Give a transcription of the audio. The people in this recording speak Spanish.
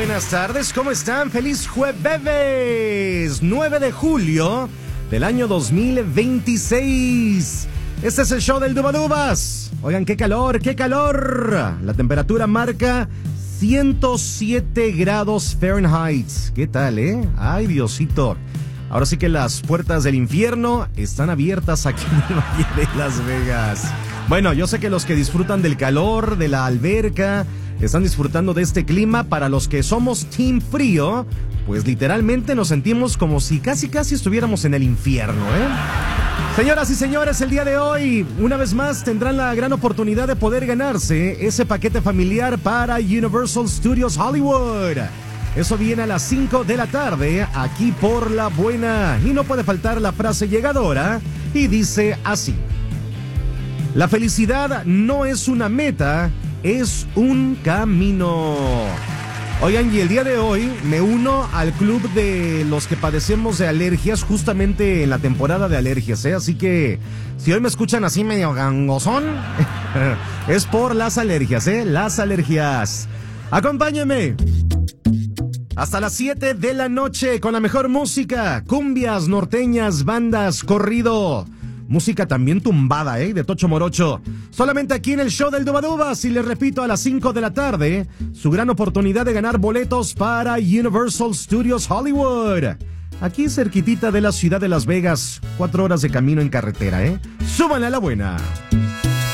buenas tardes, ¿cómo están? ¡Feliz jueves! 9 de julio del año 2026. Este es el show del Dubadubas. Oigan, qué calor, qué calor. La temperatura marca 107 grados Fahrenheit. ¿Qué tal, Ay, Diosito. Ahora sí que las puertas del infierno están abiertas aquí en el Valle de Las Vegas. Bueno, yo sé que los que disfrutan del calor, de la alberca, están disfrutando de este clima. Para los que somos team frío, pues literalmente nos sentimos como si casi estuviéramos en el infierno, Señoras y señores, el día de hoy, una vez más, tendrán la gran oportunidad de poder ganarse ese paquete familiar para Universal Studios Hollywood. Eso viene a las 5 de la tarde, aquí por La Buena. Y no puede faltar la frase llegadora, y dice así: la felicidad no es una meta, es un camino. Oigan, y el día de hoy me uno al club de los que padecemos de alergias, justamente en la temporada de alergias, Así que, si hoy me escuchan así medio gangosón, es por las alergias, Las alergias. Acompáñenme hasta las 7 de la noche con la mejor música, cumbias, norteñas, bandas, corrido. Música también tumbada, de Tocho Morocho. Solamente aquí en el show del Dubadubas. Y les repito, a las 5 de la tarde, su gran oportunidad de ganar boletos para Universal Studios Hollywood. Aquí cerquitita de la ciudad de Las Vegas. 4 horas de camino en carretera, Súbanle a La Buena.